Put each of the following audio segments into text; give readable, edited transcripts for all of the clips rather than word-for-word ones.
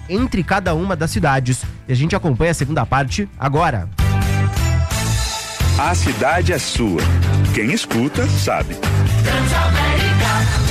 entre cada uma das cidades. E a gente acompanha a segunda parte agora. A cidade é sua. Quem escuta, sabe. Transamérica,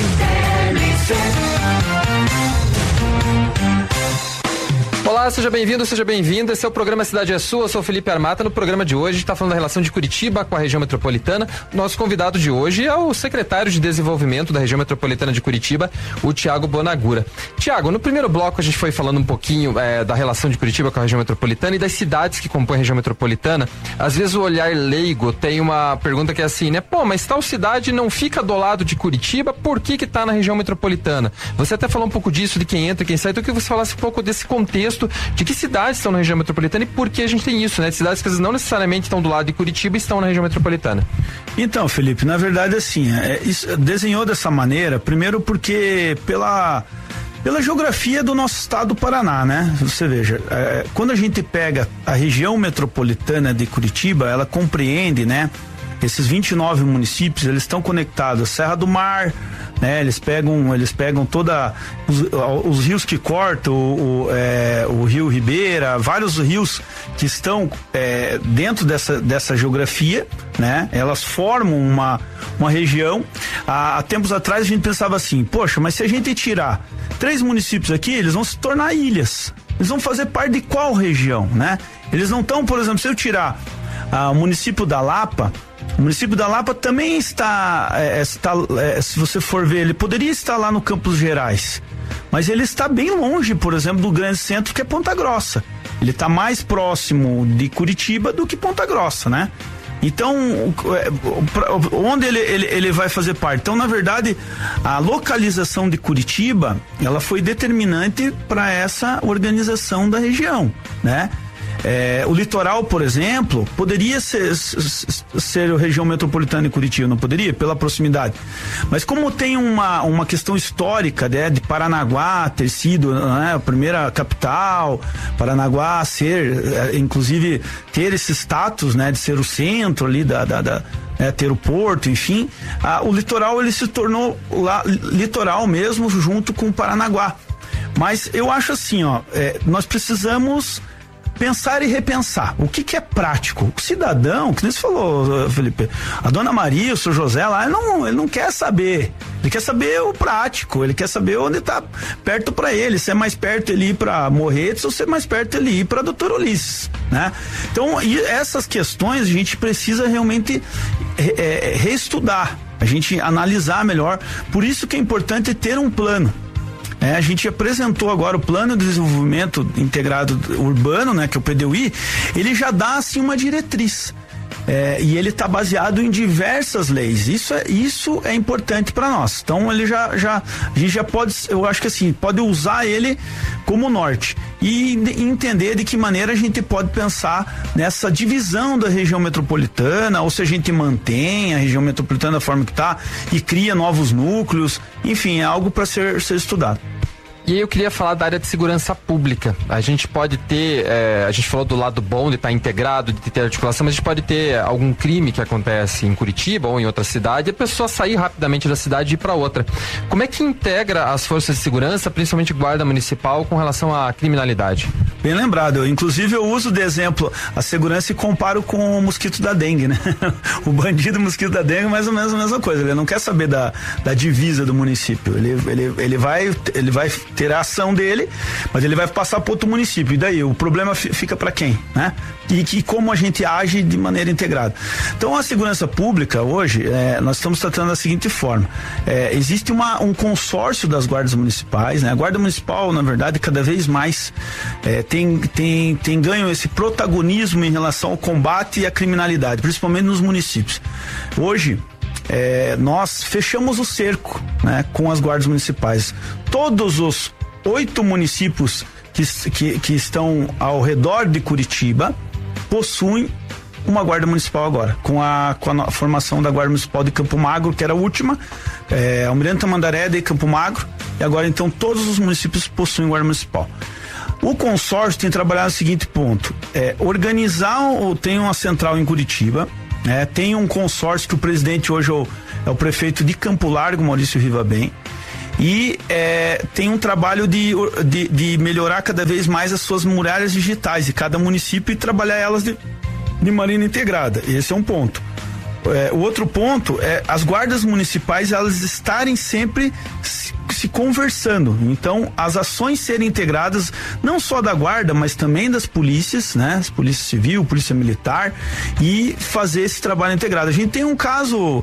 Olá, seja bem-vindo, seja bem-vinda. Esse é o programa Cidade é Sua. Eu sou o Felipe Armata. No programa de hoje, a gente está falando da relação de Curitiba com a região metropolitana. Nosso convidado de hoje é o secretário de Desenvolvimento da região metropolitana de Curitiba, o Thiago Bonagura. Thiago, no primeiro bloco a gente foi falando um pouquinho da relação de Curitiba com a região metropolitana e das cidades que compõem a região metropolitana. Às vezes o olhar leigo tem uma pergunta que é assim, né? Pô, mas tal cidade não fica do lado de Curitiba, por que tá na região metropolitana? Você até falou um pouco disso, de quem entra e quem sai. Então eu queria que você falasse um pouco desse contexto de que cidades estão na região metropolitana e por que a gente tem isso, né? Cidades que às vezes não necessariamente estão do lado de Curitiba e estão na região metropolitana. Então, Felipe, na verdade assim, isso desenhou dessa maneira, primeiro porque pela geografia do nosso estado do Paraná, né? Você veja, quando a gente pega a região metropolitana de Curitiba, ela compreende, né? Esses 29 municípios, eles estão conectados à Serra do Mar, né? Eles pegam toda os rios que cortam o Rio Ribeira, vários rios que estão dentro dessa geografia, né? Elas formam uma região. Há tempos atrás a gente pensava assim, poxa, mas se a gente tirar 3 municípios aqui, eles vão se tornar ilhas. Eles vão fazer parte de qual região, né? Eles não estão, por exemplo, se eu tirar o município da Lapa, o município da Lapa também está, se você for ver, ele poderia estar lá no Campos Gerais, mas ele está bem longe, por exemplo, do grande centro que é Ponta Grossa. Ele está mais próximo de Curitiba do que Ponta Grossa, né? Então, onde ele vai fazer parte? Então, na verdade, a localização de Curitiba, ela foi determinante para essa organização da região, né? O litoral, por exemplo, poderia ser a região metropolitana de Curitiba, não poderia? Pela proximidade. Mas como tem uma questão histórica, né, de Paranaguá ter sido, né, a primeira capital, Paranaguá inclusive, ter esse status, né, de ser o centro ali ter o porto, enfim, o litoral ele se tornou litoral mesmo junto com o Paranaguá. Mas eu acho assim, nós precisamos pensar e repensar. O que é prático? O cidadão, que nem você falou, Felipe, a dona Maria, o seu José lá, ele não quer saber. Ele quer saber o prático, ele quer saber onde está perto para ele, se é mais perto ele ir para Morretes ou se é mais perto ele ir para Doutor Ulisses, né? Então, essas questões a gente precisa realmente reestudar, a gente analisar melhor. Por isso que é importante ter um plano. A gente apresentou agora o Plano de Desenvolvimento Integrado Urbano, né, que é o PDUI. Ele já dá assim uma diretriz. E ele está baseado em diversas leis. Isso é importante para nós. Então a gente já pode, eu acho que assim, pode usar ele como norte e entender de que maneira a gente pode pensar nessa divisão da região metropolitana, ou se a gente mantém a região metropolitana da forma que está e cria novos núcleos. Enfim, é algo para ser estudado. E aí eu queria falar da área de segurança pública. A gente pode ter, a gente falou do lado bom de estar integrado, de ter articulação, mas a gente pode ter algum crime que acontece em Curitiba ou em outra cidade e a pessoa sair rapidamente da cidade e ir para outra. Como é que integra as forças de segurança, principalmente guarda municipal, com relação à criminalidade? Bem lembrado. Inclusive eu uso de exemplo a segurança e comparo com o mosquito da dengue, né? O bandido mosquito da dengue é mais ou menos a mesma coisa. Ele não quer saber da divisa do município. Ele vai ter a ação dele, mas ele vai passar para outro município. E daí o problema fica para quem, né? E como a gente age de maneira integrada. Então a segurança pública hoje, nós estamos tratando da seguinte forma: existe um consórcio das guardas municipais, né? A guarda municipal, na verdade, cada vez mais tem ganho esse protagonismo em relação ao combate e à criminalidade, principalmente nos municípios. Hoje nós fechamos o cerco, né, com as guardas municipais. Todos os 8 municípios que estão ao redor de Curitiba possuem uma guarda municipal agora, com a formação da guarda municipal de Campo Magro, que era a última, Almirante Tamandaré de Campo Magro, e agora então todos os municípios possuem guarda municipal. O consórcio tem trabalhado no seguinte ponto: tem uma central em Curitiba, tem um consórcio que o presidente hoje é o prefeito de Campo Largo, Maurício Rivabem, e tem um trabalho de melhorar cada vez mais as suas muralhas digitais de cada município e trabalhar elas de maneira integrada. Esse é um ponto. O outro ponto é as guardas municipais, elas estarem sempre se conversando. Então, as ações serem integradas, não só da guarda, mas também das polícias, né? As polícia civil, polícia militar, e fazer esse trabalho integrado. A gente tem um caso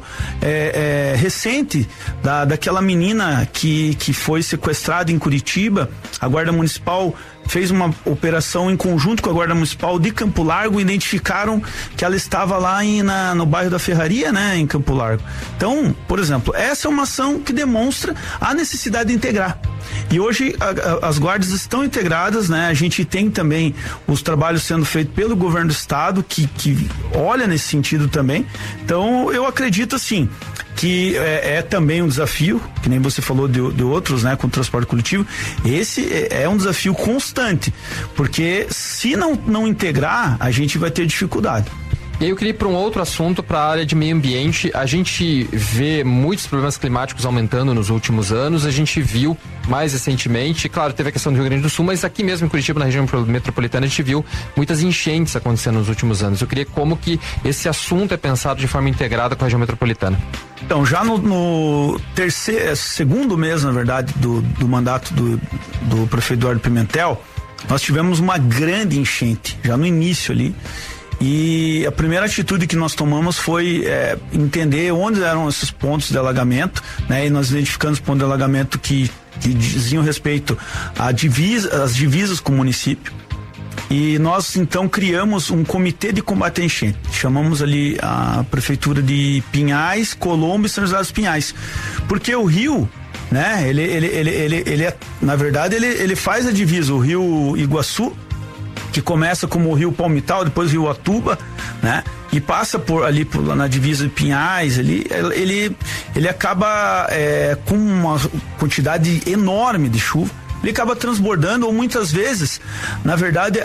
recente daquela menina que foi sequestrada em Curitiba. A guarda municipal fez uma operação em conjunto com a Guarda Municipal de Campo Largo, identificaram que ela estava lá no bairro da Ferraria, né, em Campo Largo. Então, por exemplo, essa é uma ação que demonstra a necessidade de integrar. E hoje as guardas estão integradas, né? A gente tem também os trabalhos sendo feitos pelo governo do estado que olha nesse sentido também. Então, eu acredito assim que é também um desafio, que nem você falou de outros, né, com o transporte coletivo. Esse é um desafio constante, porque se não integrar, a gente vai ter dificuldade. E aí eu queria ir para um outro assunto, para a área de meio ambiente. A gente vê muitos problemas climáticos aumentando nos últimos anos. A gente viu mais recentemente, claro, teve a questão do Rio Grande do Sul, mas aqui mesmo em Curitiba, na região metropolitana, a gente viu muitas enchentes acontecendo nos últimos anos. Eu queria como que esse assunto é pensado de forma integrada com a região metropolitana. Então, já no segundo mês, na verdade, do mandato do prefeito Eduardo Pimentel, nós tivemos uma grande enchente, já no início ali. E a primeira atitude que nós tomamos foi entender onde eram esses pontos de alagamento, né? E nós identificamos pontos de alagamento que diziam respeito às divisas com o município. E nós então criamos um comitê de combate à enchente. Chamamos ali a prefeitura de Pinhais, Colombo e São José dos Pinhais. Porque o rio, né? Ele na verdade, ele faz a divisa, o rio Iguaçu, que começa como o rio Palmital, depois o rio Atuba, né? E passa na divisa de Pinhais, ele acaba com uma quantidade enorme de chuva, ele acaba transbordando, ou muitas vezes, na verdade,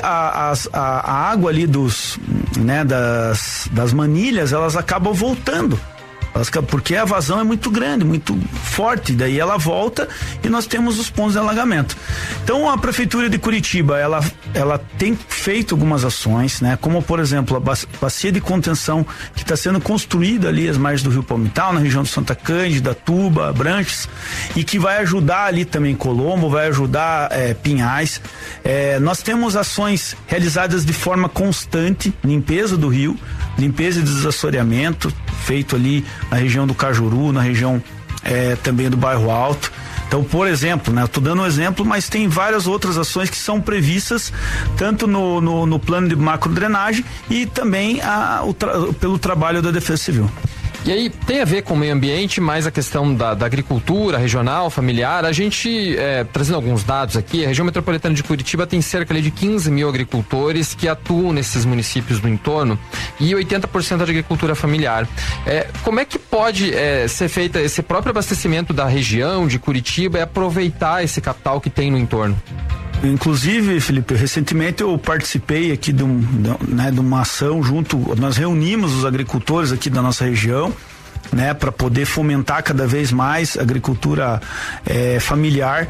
a água ali das manilhas, elas acabam voltando. Porque a vazão é muito grande, muito forte, daí ela volta e nós temos os pontos de alagamento. Então a prefeitura de Curitiba, ela tem feito algumas ações, né? Como por exemplo a bacia de contenção que está sendo construída ali às margens do rio Palmital, na região de Santa Cândida, Tuba, Branches, e que vai ajudar ali também Colombo, vai ajudar Pinhais. Nós temos ações realizadas de forma constante, limpeza do rio, limpeza e desassoreamento, feito ali na região do Cajuru, na região também do Bairro Alto. Então, por exemplo, né, eu tô dando um exemplo, mas tem várias outras ações que são previstas tanto no plano de macrodrenagem e também pelo trabalho da Defesa Civil. E aí tem a ver com o meio ambiente, mais a questão da agricultura regional, familiar. A gente, trazendo alguns dados aqui, a região metropolitana de Curitiba tem cerca de 15 mil agricultores que atuam nesses municípios do entorno e 80% de agricultura familiar. Como é que pode ser feito esse próprio abastecimento da região de Curitiba e aproveitar esse capital que tem no entorno? Inclusive, Felipe, recentemente eu participei aqui de uma ação nós reunimos os agricultores aqui da nossa região, né, para poder fomentar cada vez mais a agricultura familiar.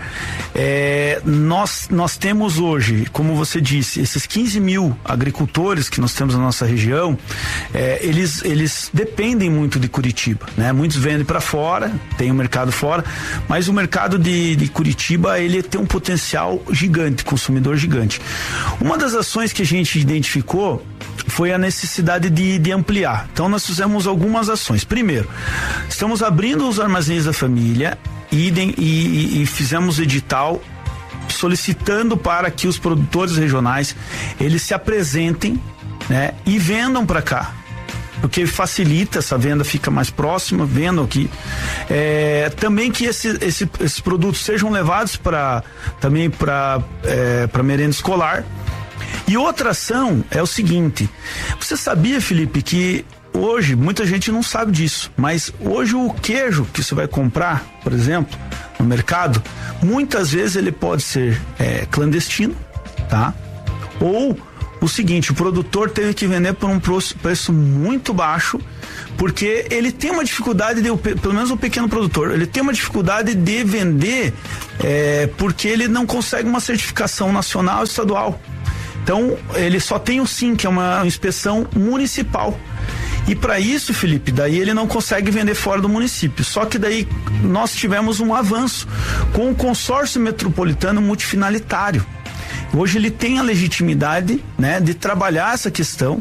Nós temos hoje, como você disse, esses 15 mil agricultores que nós temos na nossa região, eles dependem muito de Curitiba, né? Muitos vendem para fora, tem um mercado fora, mas o mercado de Curitiba, ele tem um potencial gigante, consumidor gigante. Uma das ações que a gente identificou foi a necessidade de ampliar. Então nós fizemos algumas ações. Primeiro, estamos abrindo os armazéns da família e fizemos edital solicitando para que os produtores regionais eles se apresentem, né, e vendam para cá, porque facilita, essa venda fica mais próxima, vendam aqui. Também que esses produtos sejam levados também para merenda escolar. E outra ação é o seguinte: você sabia, Felipe, que hoje, muita gente não sabe disso, mas hoje o queijo que você vai comprar, por exemplo, no mercado, muitas vezes ele pode ser clandestino, tá? Ou o seguinte: o produtor teve que vender por um preço muito baixo, porque ele tem uma dificuldade, pelo menos o pequeno produtor, ele tem uma dificuldade de vender porque ele não consegue uma certificação nacional e estadual. Então, ele só tem o SIM, que é uma inspeção municipal. E para isso, Felipe, daí ele não consegue vender fora do município. Só que daí nós tivemos um avanço com o consórcio metropolitano multifinalitário. Hoje ele tem a legitimidade, né, de trabalhar essa questão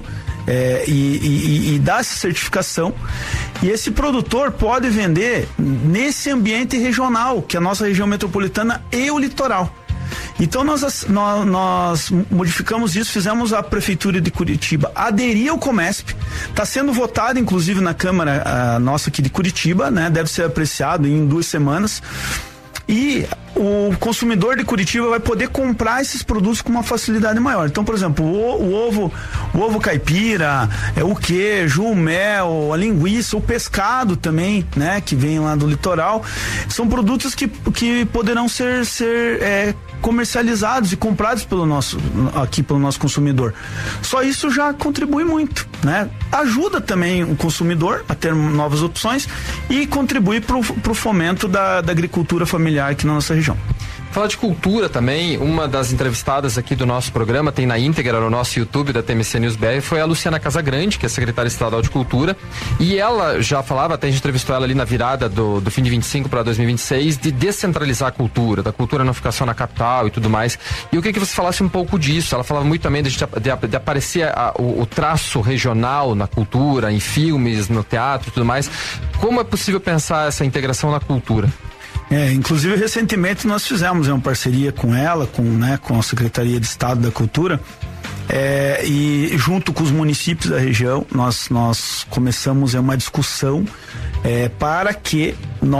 e dar essa certificação. E esse produtor pode vender nesse ambiente regional, que é a nossa região metropolitana e o litoral. Então nós modificamos isso, fizemos a Prefeitura de Curitiba aderir ao Comesp, está sendo votado inclusive na Câmara nossa aqui de Curitiba, né? Deve ser apreciado em 2 semanas. E o consumidor de Curitiba vai poder comprar esses produtos com uma facilidade maior. Então, por exemplo, o ovo caipira, o queijo, o mel, a linguiça, o pescado também, né, que vem lá do litoral, são produtos que poderão ser comercializados e comprados pelo nosso consumidor. Só isso já contribui muito, né? Ajuda também o consumidor a ter novas opções e contribui para o fomento da agricultura familiar aqui na nossa região. Falar de cultura também, uma das entrevistadas aqui do nosso programa, tem na íntegra no nosso YouTube da TMC News BR, foi a Luciana Casagrande, que é secretária estadual de Cultura, e ela já falava, até a gente entrevistou ela ali na virada do fim de 25 para 2026, de descentralizar a cultura, da cultura não ficar só na capital e tudo mais. E eu queria que você falasse um pouco disso. Ela falava muito também de aparecer o traço regional na cultura, em filmes, no teatro e tudo mais. Como é possível pensar essa integração na cultura? Inclusive recentemente nós fizemos uma parceria com ela, com a Secretaria de Estado da Cultura, e junto com os municípios da região nós começamos uma discussão para que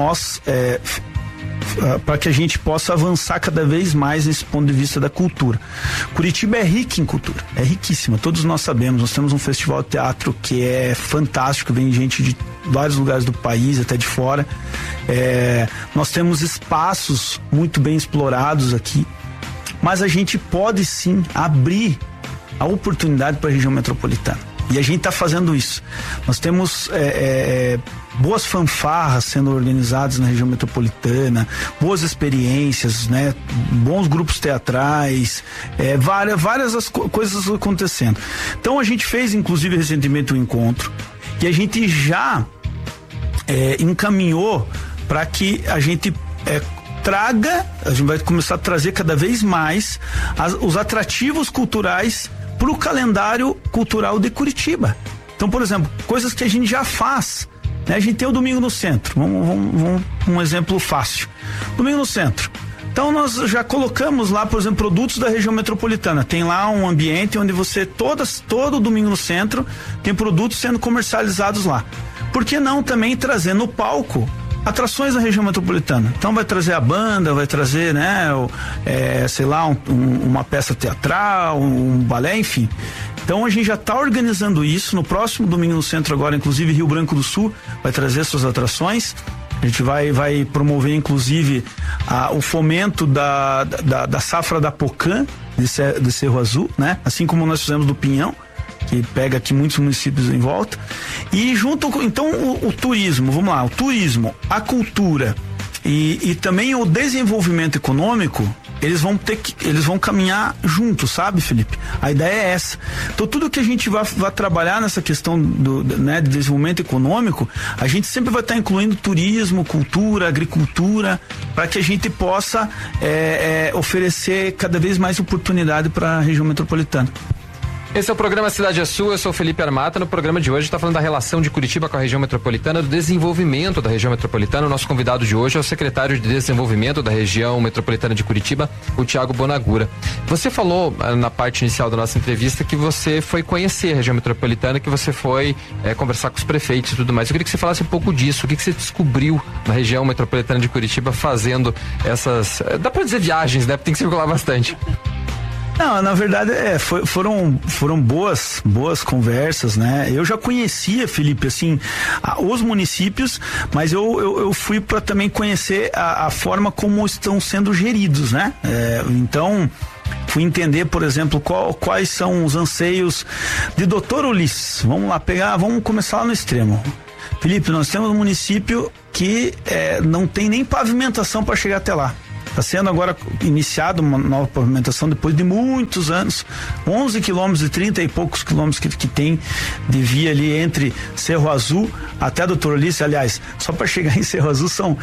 a gente possa avançar cada vez mais nesse ponto de vista da cultura. Curitiba é rica em cultura, é riquíssima, todos nós sabemos. Nós temos um festival de teatro que é fantástico, vem gente de vários lugares do país, até de fora. Nós temos espaços muito bem explorados aqui, mas a gente pode sim abrir a oportunidade para a região metropolitana. E a gente está fazendo isso. Nós temos boas fanfarras sendo organizadas na região metropolitana, boas experiências, né? Bons grupos teatrais, várias coisas acontecendo. Então a gente fez inclusive recentemente um encontro e a gente já encaminhou para que a gente a gente vai começar a trazer cada vez mais os atrativos culturais para o calendário cultural de Curitiba. Então, por exemplo, coisas que a gente já faz, né? A gente tem o Domingo no Centro, vamos um exemplo fácil. Domingo no Centro. Então nós já colocamos lá, por exemplo, produtos da região metropolitana. Tem lá um ambiente onde você, todo Domingo no Centro, tem produtos sendo comercializados lá. Por que não também trazer no palco atrações da região metropolitana? Então vai trazer a banda, vai trazer, né, uma peça teatral, um balé, enfim. Então a gente já está organizando isso. No próximo Domingo no Centro agora, inclusive Rio Branco do Sul vai trazer suas atrações. A gente vai promover inclusive o fomento da safra da Pocã de Cerro Azul, né? Assim como nós fizemos do Pinhão, que pega aqui muitos municípios em volta. E então o turismo, vamos lá, o turismo, a cultura e também o desenvolvimento econômico, eles vão caminhar juntos, sabe, Felipe? A ideia é essa. Então tudo que a gente vai trabalhar nessa questão de desenvolvimento econômico, a gente sempre vai estar incluindo turismo, cultura, agricultura, para que a gente possa oferecer cada vez mais oportunidade para a região metropolitana. Esse é o programa Cidade é Sua, eu sou o Felipe Armata. No programa de hoje está falando da relação de Curitiba com a região metropolitana, do desenvolvimento da região metropolitana. O nosso convidado de hoje é o secretário de Desenvolvimento da região metropolitana de Curitiba, o Thiago Bonagura. Você falou na parte inicial da nossa entrevista que você foi conhecer a região metropolitana, que você foi conversar com os prefeitos e tudo mais. Eu queria que você falasse um pouco disso. O que você descobriu na região metropolitana de Curitiba fazendo essas, dá para dizer viagens, né? Tem que circular bastante. Não, na verdade foram boas conversas, né? Eu já conhecia, Felipe, assim, os municípios, mas eu fui para também conhecer a forma como estão sendo geridos, né? Então fui entender, por exemplo, quais são os anseios de Doutor Ulisses. Vamos começar lá no extremo. Felipe, nós temos um município que não tem nem pavimentação para chegar até lá. Está sendo agora iniciada uma nova pavimentação depois de muitos anos, 11 quilômetros e 30 e poucos quilômetros que tem de via ali entre Cerro Azul até Doutor Ulisses. Aliás, só para chegar em Cerro Azul são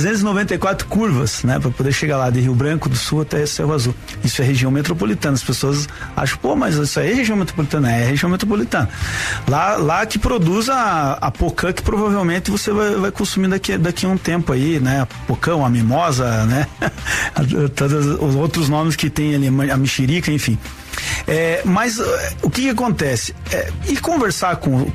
394 curvas, né, para poder chegar lá de Rio Branco do Sul até Cerro Azul. Isso é região metropolitana. As pessoas acham, mas isso aí é região metropolitana. É região metropolitana. Lá que produz a pocã que provavelmente você vai consumir daqui a um tempo aí, né? A pocã, a mimosa, né? Todos os outros nomes que tem ali, a mexerica, enfim. Mas o que acontece? Ir conversar com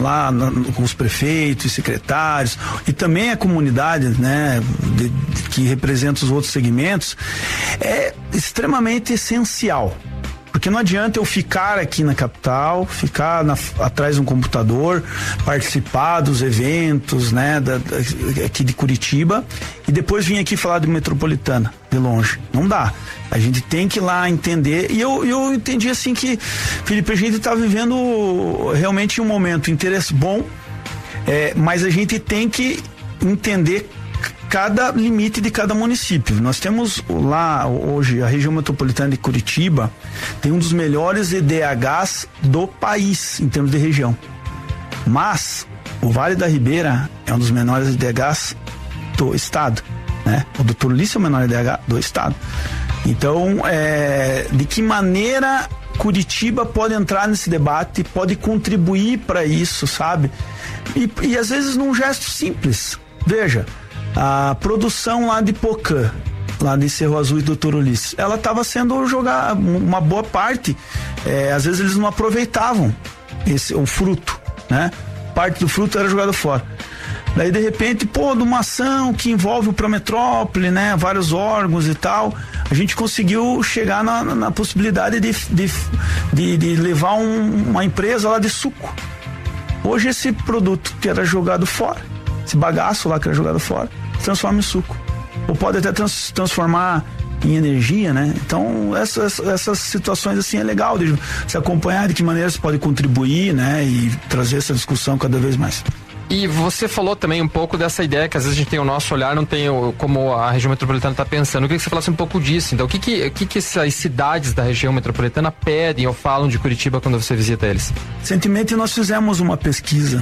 os prefeitos e secretários e também a comunidade, né, que representa os outros segmentos, é extremamente essencial. Porque não adianta eu ficar aqui na capital, ficar atrás de um computador, participar dos eventos, né, aqui de Curitiba, e depois vir aqui falar de metropolitana, de longe. Não dá. A gente tem que ir lá entender. E eu entendi assim que, Felipe, a gente está vivendo realmente um momento interesse bom, mas a gente tem que entender cada limite de cada município. Nós temos lá hoje a região metropolitana de Curitiba tem um dos melhores EDHs do país em termos de região, mas o Vale da Ribeira é um dos menores EDHs do estado, né? O Doutor Ulisses é o menor EDH do estado. Então, de que maneira Curitiba pode entrar nesse debate, pode contribuir para isso, sabe? E às vezes num gesto simples. Veja, a produção lá de pocã, lá de Cerro Azul e Doutor Ulisses, ela estava sendo jogada, uma boa parte, às vezes eles não aproveitavam o fruto, né? Parte do fruto era jogado fora. Daí de repente, de uma ação que envolve o Prometrópole, né? Vários órgãos e tal, a gente conseguiu chegar na possibilidade de levar uma empresa lá de suco. Hoje esse produto que era jogado fora, esse bagaço lá que era jogado fora, se transforma em suco. Ou pode até transformar em energia, né? Então, essas situações assim é legal de se acompanhar, de que maneira você pode contribuir, né? E trazer essa discussão cada vez mais. E você falou também um pouco dessa ideia que às vezes a gente tem o nosso olhar, não tem como a região metropolitana está pensando. Eu queria que você falasse um pouco disso. Então, o que essas cidades da região metropolitana pedem ou falam de Curitiba quando você visita eles? Recentemente nós fizemos uma pesquisa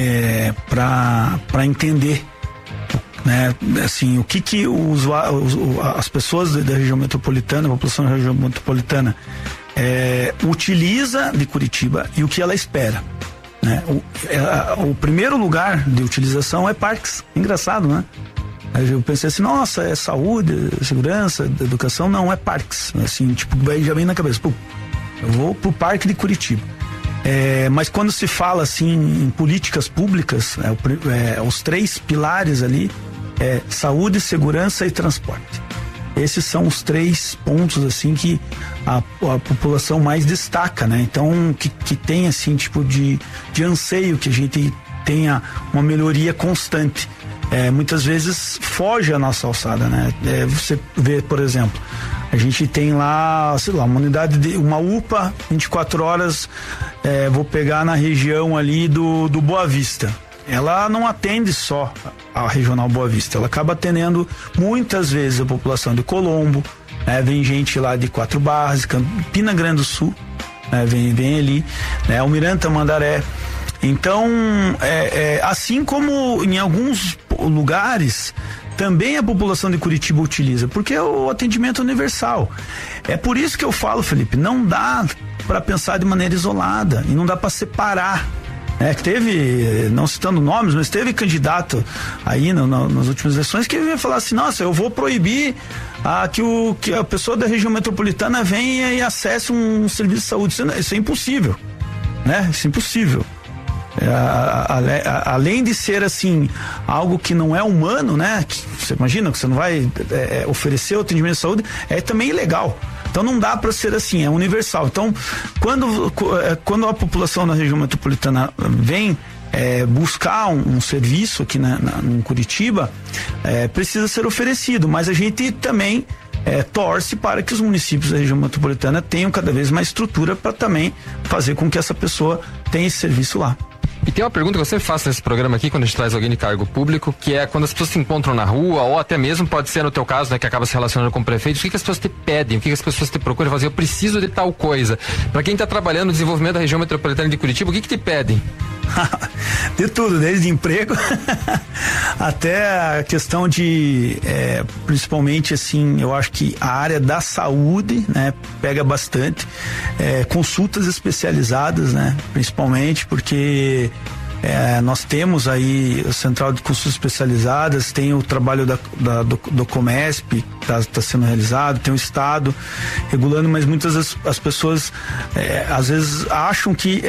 para entender, né, assim, o que as pessoas da região metropolitana, a população da região metropolitana utiliza de Curitiba e o que ela espera. Né? O primeiro lugar de utilização é parques. Engraçado, né? Aí eu pensei assim, nossa, é saúde, segurança, educação. Não, é parques. Assim, tipo, já vem na cabeça, eu vou pro parque de Curitiba. Mas quando se fala assim em políticas públicas, os três pilares ali saúde, segurança e transporte. Esses são os três pontos assim que a população mais destaca, né? Então que tem assim tipo de anseio que a gente tenha uma melhoria constante. Muitas vezes foge a nossa alçada, né? Você vê, por exemplo, a gente tem lá, sei lá, uma unidade uma UPA 24 horas, vou pegar na região ali do Boa Vista. Ela não atende só a Regional Boa Vista, ela acaba atendendo muitas vezes a população de Colombo, vem gente lá de Quatro Barras, Campina Grande do Sul, vem ali, Almirante Tamandaré. Então, assim como em alguns lugares, também a população de Curitiba utiliza, porque é o atendimento universal. É por isso que eu falo, Felipe, não dá para pensar de maneira isolada e não dá para separar. Teve, não citando nomes, mas teve candidato aí nas últimas eleições que ia falar assim, nossa, eu vou proibir que a pessoa da região metropolitana venha e acesse um serviço de saúde. Isso é impossível, né? Isso é impossível. Além de ser assim algo que não é humano, né? Que você imagina que você não vai oferecer o atendimento de saúde, é também ilegal. Então não dá para ser assim, é universal. Então quando a população da região metropolitana vem buscar um serviço aqui em Curitiba, precisa ser oferecido, mas a gente também torce para que os municípios da região metropolitana tenham cada vez mais estrutura para também fazer com que essa pessoa tenha esse serviço lá. E tem uma pergunta que eu sempre faço nesse programa aqui, quando a gente traz alguém de cargo público, que é quando as pessoas se encontram na rua, ou até mesmo pode ser no teu caso, né, que acaba se relacionando com o prefeito, o que as pessoas te pedem, o que as pessoas te procuram fazer? Eu preciso de tal coisa. Para quem está trabalhando no desenvolvimento da região metropolitana de Curitiba, o que te pedem? De tudo, desde emprego até a questão de, principalmente assim, eu acho que a área da saúde, né, pega bastante, consultas especializadas, né, principalmente porque nós temos aí a Central de Consultas Especializadas, tem o trabalho do Comesp, está sendo realizado, tem o Estado regulando, mas muitas as pessoas às vezes acham que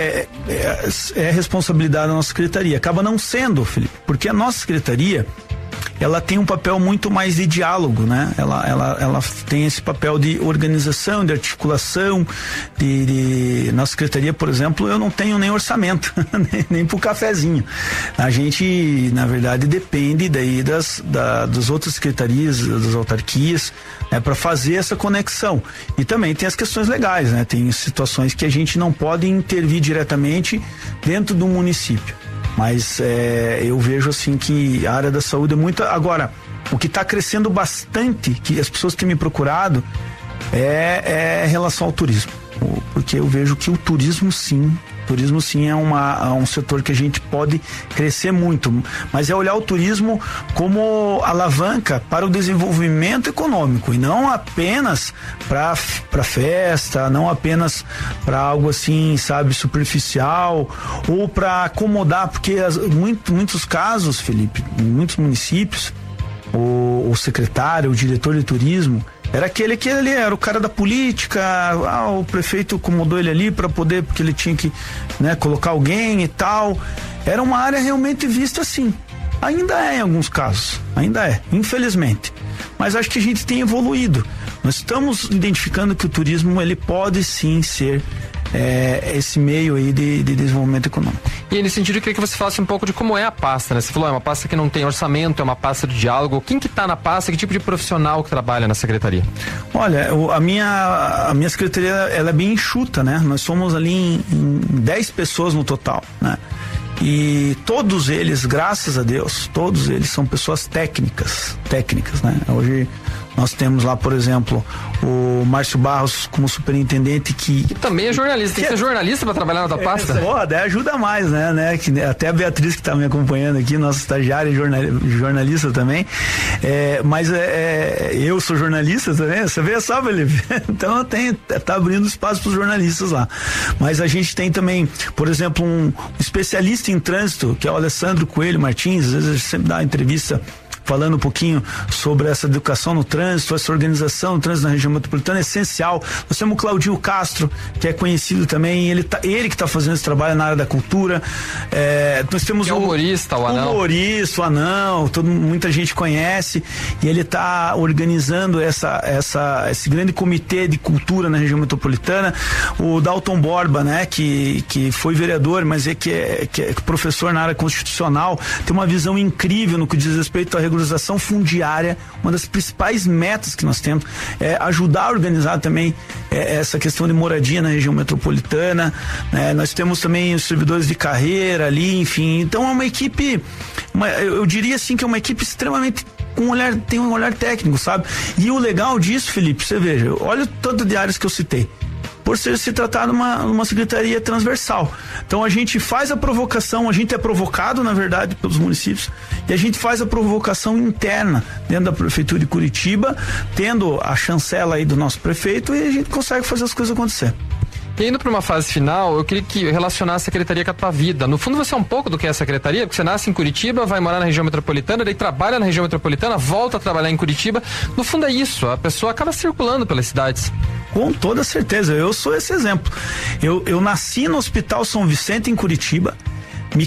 é responsabilidade da nossa secretaria. Acaba não sendo, Felipe, porque a nossa secretaria, ela tem um papel muito mais de diálogo, né? Ela tem esse papel de organização, de articulação, nossa secretaria, por exemplo, eu não tenho nem orçamento, nem pro cafezinho. A gente, na verdade, depende daí das outras secretarias, das autarquias, para fazer essa conexão. E também tem as questões legais, né? Tem situações que a gente não pode intervir diretamente dentro do município. Mas eu vejo assim que a área da saúde é muito. Agora, o que está crescendo bastante, que as pessoas têm me procurado, é em relação ao turismo. Porque eu vejo que o turismo sim é um setor que a gente pode crescer muito, mas é olhar o turismo como alavanca para o desenvolvimento econômico e não apenas para festa, não apenas para algo assim, sabe, superficial ou para acomodar, porque muitos casos, Felipe, em muitos municípios, o secretário, o diretor de turismo era aquele que ali era o cara da política, o prefeito acomodou ele ali para poder, porque ele tinha que, né, colocar alguém e tal. Era uma área realmente vista assim. Ainda é em alguns casos, infelizmente. Mas acho que a gente tem evoluído. Nós estamos identificando que o turismo ele pode sim ser esse meio aí de desenvolvimento econômico. E nesse sentido eu queria que você falasse um pouco de como é a pasta, né? Você falou, é uma pasta que não tem orçamento, é uma pasta de diálogo. Quem que tá na pasta, que tipo de profissional que trabalha na secretaria? Olha, a minha secretaria, ela é bem enxuta, né? Nós somos ali em 10 pessoas no total, né? E todos eles, graças a Deus, todos eles são pessoas técnicas, né? Hoje nós temos lá, por exemplo, o Márcio Barros como superintendente que também é jornalista, tem que ser jornalista para trabalhar na tua pasta? Ajuda mais, né? Que até a Beatriz que está me acompanhando aqui, nossa estagiária e jornalista também, mas eu sou jornalista também, você vê só, Felipe? Então tá abrindo espaço para os jornalistas lá, mas a gente tem também, por exemplo, um especialista em trânsito, que é o Alessandro Coelho Martins, às vezes ele sempre dá uma entrevista falando um pouquinho sobre essa educação no trânsito, essa organização do trânsito na região metropolitana é essencial. Nós temos o Claudinho Castro, que é conhecido também, ele que está fazendo esse trabalho na área da cultura. Nós temos o humorista, o Anão. O Anão, muita gente conhece, e ele está organizando esse grande comitê de cultura na região metropolitana. O Dalton Borba, né, que foi vereador, mas que é professor na área constitucional, tem uma visão incrível no que diz respeito à regularização fundiária. Uma das principais metas que nós temos é ajudar a organizar também essa questão de moradia na região metropolitana, né? Nós temos também os servidores de carreira ali, enfim, então é uma equipe, eu diria assim que é uma equipe extremamente tem um olhar técnico, sabe? E o legal disso, Felipe, você veja, olha o tanto de áreas que eu citei, por se tratar de uma secretaria transversal. Então a gente faz a provocação, a gente é provocado, na verdade, pelos municípios, e a gente faz a provocação interna dentro da prefeitura de Curitiba, tendo a chancela aí do nosso prefeito, e a gente consegue fazer as coisas acontecer. E indo para uma fase final, eu queria que relacionar a secretaria com a tua vida. No fundo, você é um pouco do que é a secretaria, porque você nasce em Curitiba, vai morar na região metropolitana, daí trabalha na região metropolitana, volta a trabalhar em Curitiba. No fundo é isso, a pessoa acaba circulando pelas cidades. Com toda certeza, eu sou esse exemplo. Eu nasci no Hospital São Vicente, em Curitiba, me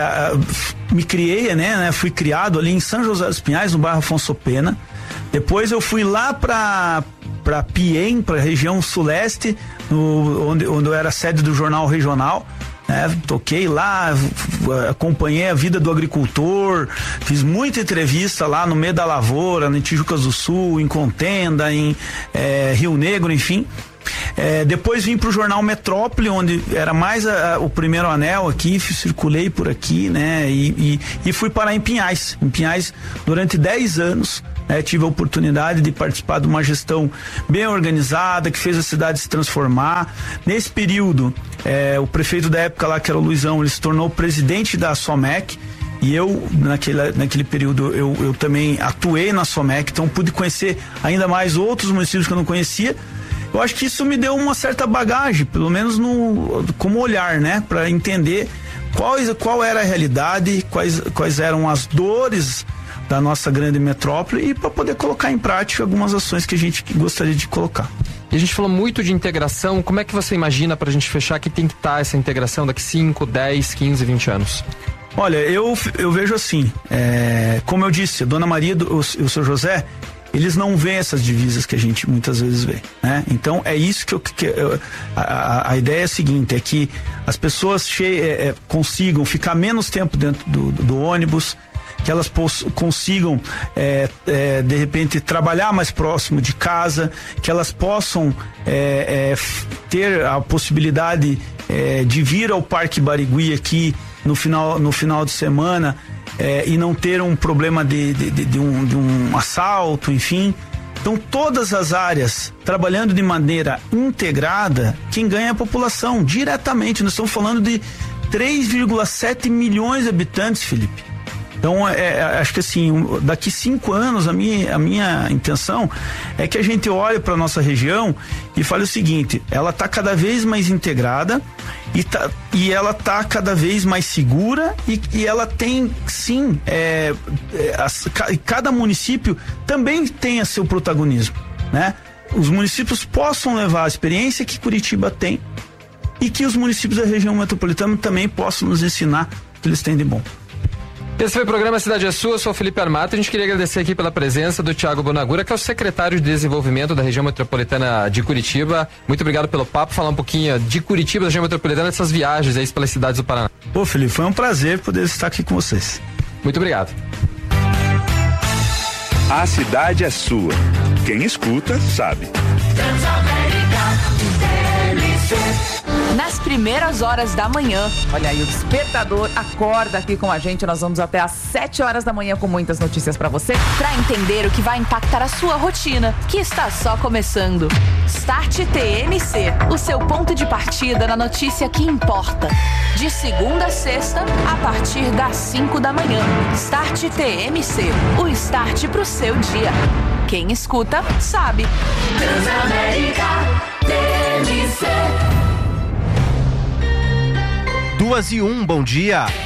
criei, né? Fui criado ali em São José dos Pinhais, no bairro Afonso Pena. Depois eu fui lá para Piem, para a região suleste, onde eu era sede do Jornal Regional. né? Toquei lá, acompanhei a vida do agricultor, fiz muita entrevista lá no meio da lavoura, em Tijucas do Sul, em Contenda, em Rio Negro, enfim. Depois vim pro jornal Metrópole, onde era mais o primeiro anel aqui, circulei por aqui, né? E fui parar em Pinhais. Em Pinhais, durante 10 anos, tive a oportunidade de participar de uma gestão bem organizada, que fez a cidade se transformar. Nesse período, o prefeito da época lá, que era o Luizão, ele se tornou presidente da SOMEC. E eu, naquele período, eu também atuei na SOMEC, então pude conhecer ainda mais outros municípios que eu não conhecia. Eu acho que isso me deu uma certa bagagem, pelo menos como olhar, né? Para entender qual era a realidade, quais eram as dores da nossa grande metrópole e para poder colocar em prática algumas ações que a gente gostaria de colocar. E a gente falou muito de integração. Como é que você imagina, para a gente fechar, que tem que estar essa integração daqui 5, 10, 15, 20 anos? Olha, eu vejo assim, como eu disse, a Dona Maria e o seu José, eles não veem essas divisas que a gente muitas vezes vê, né? Então é isso a ideia é a seguinte, é que as pessoas consigam ficar menos tempo dentro do ônibus, que elas consigam de repente trabalhar mais próximo de casa, que elas possam ter a possibilidade de vir ao Parque Barigui aqui no final de semana, e não ter um problema de um assalto, enfim. Então, todas as áreas trabalhando de maneira integrada, quem ganha é a população, diretamente. Nós estamos falando de 3,7 milhões de habitantes, Felipe. Então, acho que assim, daqui 5 anos, a minha intenção é que a gente olhe para a nossa região e fale o seguinte: ela está cada vez mais integrada e ela está cada vez mais segura e ela tem, sim, cada município também tem seu protagonismo, né? Os municípios possam levar a experiência que Curitiba tem e que os municípios da região metropolitana também possam nos ensinar o que eles têm de bom. Esse foi o programa Cidade é Sua, eu sou o Felipe Armato. A gente queria agradecer aqui pela presença do Thiago Bonagura, que é o secretário de Desenvolvimento da região metropolitana de Curitiba. Muito obrigado pelo papo, falar um pouquinho de Curitiba, da região metropolitana, dessas viagens aí pelas cidades do Paraná. Ô Felipe, foi um prazer poder estar aqui com vocês. Muito obrigado. A cidade é sua. Quem escuta, sabe. Nas primeiras horas da manhã. Olha aí, o Despertador acorda aqui com a gente. Nós vamos até às 7 horas da manhã com muitas notícias pra você, pra entender o que vai impactar a sua rotina, que está só começando. Start TMC, o seu ponto de partida na notícia que importa. De segunda a sexta, a partir das 5 da manhã. Start TMC, o start pro seu dia. Quem escuta, sabe. Transamérica TMC. 2:01, bom dia.